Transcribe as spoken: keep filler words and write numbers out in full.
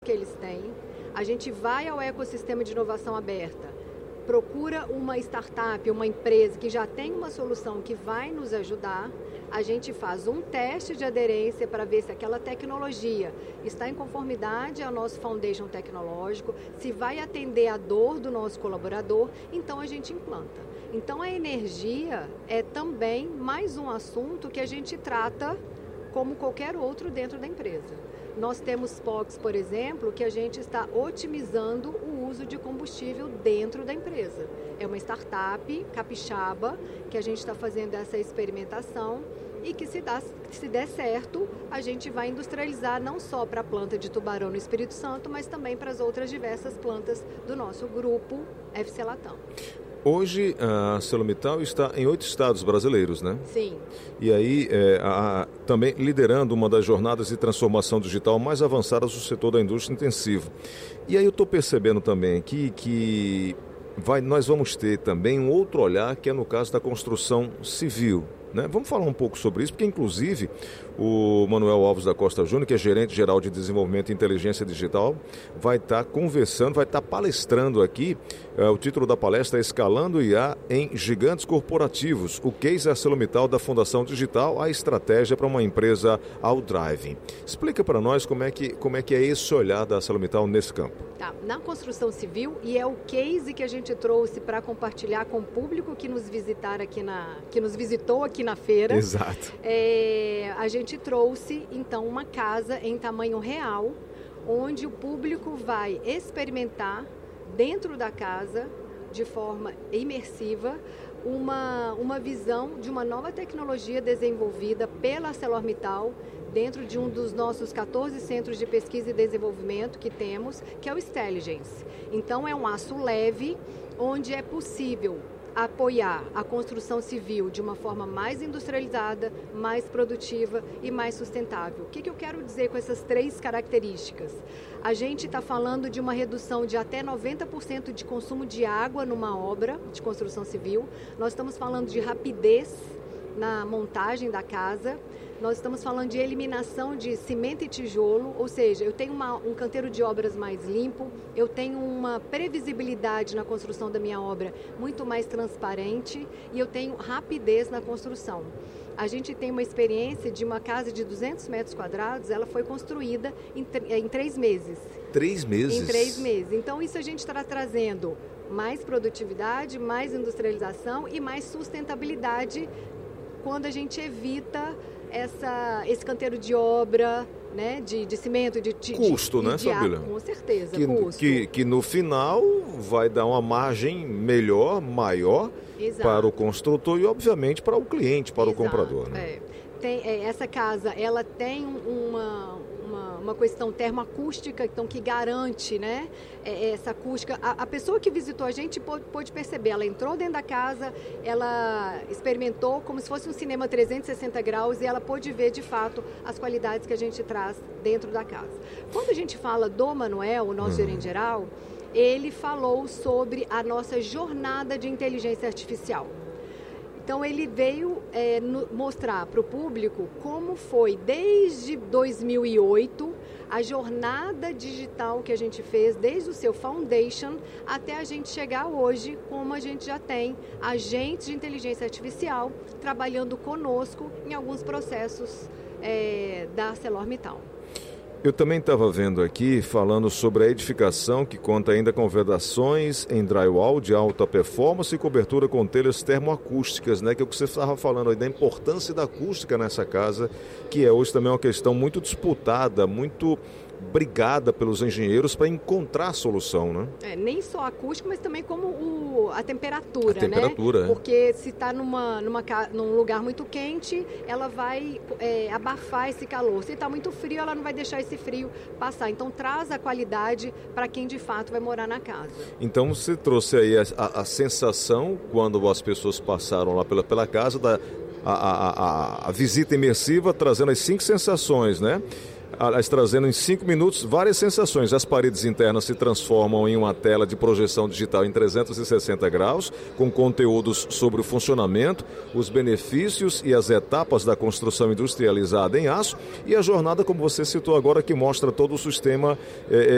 que eles têm, a gente vai ao ecossistema de inovação aberta, procura uma startup, uma empresa que já tem uma solução que vai nos ajudar, a gente faz um teste de aderência para ver se aquela tecnologia está em conformidade ao nosso foundation tecnológico, se vai atender a dor do nosso colaborador, então a gente implanta. Então a energia é também mais um assunto que a gente trata como qualquer outro dentro da empresa. Nós temos P O Cs, por exemplo, que a gente está otimizando o uso de combustível dentro da empresa. É uma startup capixaba que a gente está fazendo essa experimentação e que se, dá, se der certo, a gente vai industrializar não só para a planta de Tubarão no Espírito Santo, mas também para as outras diversas plantas do nosso grupo F C Latam. Hoje a ArcelorMittal está em oito estados brasileiros, né? Sim. E aí é, a, também liderando uma das jornadas de transformação digital mais avançadas do setor da indústria intensiva. E aí eu estou percebendo também aqui que vai, nós vamos ter também um outro olhar, que é no caso da construção civil. Né? Vamos falar um pouco sobre isso, porque inclusive o Manuel Alves da Costa Júnior, que é gerente geral de desenvolvimento e inteligência digital, vai estar conversando, vai estar palestrando aqui. Uh, o título da palestra é Escalando I A em Gigantes Corporativos, o case ArcelorMittal da Fundação Digital, a estratégia para uma empresa ao driving. Explica para nós como é, que, como é que é esse olhar da ArcelorMittal nesse campo. Tá, na construção civil, e é o case que a gente trouxe para compartilhar com o público que nos visitar aqui na, que nos visitou aqui na feira. Exato. É, a gente trouxe, então, uma casa em tamanho real, onde o público vai experimentar dentro da casa, de forma imersiva, uma, uma visão de uma nova tecnologia desenvolvida pela ArcelorMittal dentro de um dos nossos quatorze centros de pesquisa e desenvolvimento que temos, que é o Stelligence. Então, é um aço leve, onde é possível apoiar a construção civil de uma forma mais industrializada, mais produtiva e mais sustentável. O que, que eu quero dizer com essas três características? A gente está falando de uma redução de até noventa por cento de consumo de água numa obra de construção civil. Nós estamos falando de rapidez na montagem da casa. Nós estamos falando de eliminação de cimento e tijolo, ou seja, eu tenho uma, um canteiro de obras mais limpo, eu tenho uma previsibilidade na construção da minha obra muito mais transparente e eu tenho rapidez na construção. A gente tem uma experiência de uma casa de duzentos metros quadrados, ela foi construída em, em três meses. Três meses? Em três meses. Então, isso a gente está trazendo mais produtividade, mais industrialização e mais sustentabilidade quando a gente evita essa, esse canteiro de obra, né, de, de cimento, de, de custo, de, né, de Fabíola? Com certeza, que, custo. Que, que no final vai dar uma margem melhor, maior, exato, para o construtor e, obviamente, para o cliente, para exato, o comprador. Né? É. Tem, é, essa casa, ela tem uma, uma, uma questão termoacústica, então, que garante, né, é, essa acústica. A, a pessoa que visitou a gente pôde, pôde perceber, ela entrou dentro da casa, ela experimentou como se fosse um cinema trezentos e sessenta graus e ela pôde ver, de fato, as qualidades que a gente traz dentro da casa. Quando a gente fala do Manuel, o nosso hum. gerente geral, ele falou sobre a nossa jornada de inteligência artificial. Então, ele veio é, no, mostrar para o público como foi, desde dois mil e oito, a jornada digital que a gente fez, desde o seu foundation até a gente chegar hoje, como a gente já tem agentes de inteligência artificial trabalhando conosco em alguns processos é, da ArcelorMittal. Eu também estava vendo aqui, falando sobre a edificação, que conta ainda com vedações em drywall de alta performance e cobertura com telhas termoacústicas, né? Que é o que você estava falando aí, da importância da acústica nessa casa, que é hoje também uma questão muito disputada, muito brigada pelos engenheiros para encontrar a solução, né? É, nem só a acústica, mas também como o, a temperatura, a temperatura, né? É. Porque se está numa, numa, num lugar muito quente, ela vai é, abafar esse calor. Se está muito frio, ela não vai deixar esse frio passar. Então, traz a qualidade para quem, de fato, vai morar na casa. Então, você trouxe aí a, a, a sensação, quando as pessoas passaram lá pela, pela casa, da a, a, a, a visita imersiva, trazendo as cinco sensações, né? Aliás, trazendo em cinco minutos várias sensações. As paredes internas se transformam em uma tela de projeção digital em trezentos e sessenta graus, com conteúdos sobre o funcionamento, os benefícios e as etapas da construção industrializada em aço, e a jornada, como você citou agora, que mostra todo o sistema é,